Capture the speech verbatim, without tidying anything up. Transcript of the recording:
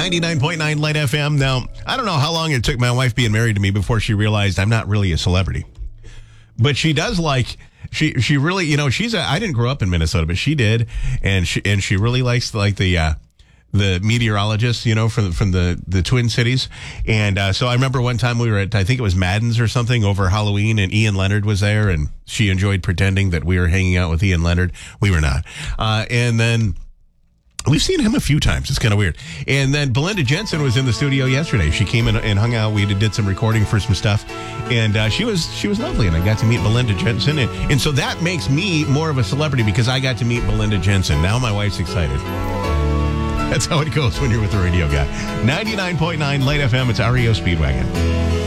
ninety-nine point nine Light F M. Now, I don't know how long it took my wife being married to me before she realized I'm not really a celebrity. But she does like, she she really, you know, she's a, I didn't grow up in Minnesota, but she did. And she, and she really likes like the, uh, the meteorologists, you know, from, from the, the Twin Cities. And, uh, so I remember one time we were at, I think it was Madden's or something over Halloween, and Ian Leonard was there, and she enjoyed pretending that we were hanging out with Ian Leonard. We were not. Uh, and then, we've seen him a few times. It's kind of weird. And then Belinda Jensen was in the studio yesterday. She came in and hung out. We did some recording for some stuff. And uh, she was she was lovely. And I got to meet Belinda Jensen. And, and so that makes me more of a celebrity because I got to meet Belinda Jensen. Now my wife's excited. That's how it goes when you're with the radio guy. ninety-nine point nine Light F M. It's R E O Speedwagon.